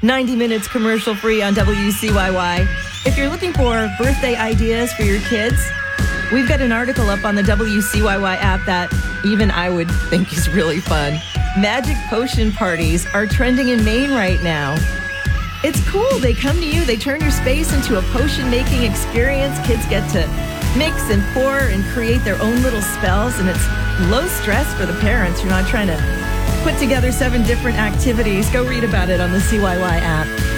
90 minutes commercial-free on WCYY. If you're looking for birthday ideas for your kids, we've got an article up on the WCYY app that even I would think is really fun. Magic potion parties are trending in Maine right now. It's cool. They come to you. They turn your space into a potion-making experience. Kids get to mix and pour and create their own little spells, and it's low stress for the parents. You're not trying to put together 7 different activities. Go read about it on the CYY app.